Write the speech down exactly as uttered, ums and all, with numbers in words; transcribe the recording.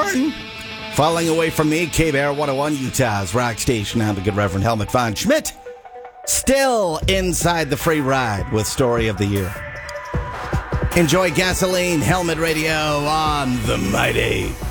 Martin. Falling away from me, K-Bear one oh one, Utah's rock station. I'm the good Reverend Helmut von Schmidt. Still inside the free ride with Story of the Year. Enjoy Gasoline Helmet Radio on the Mighty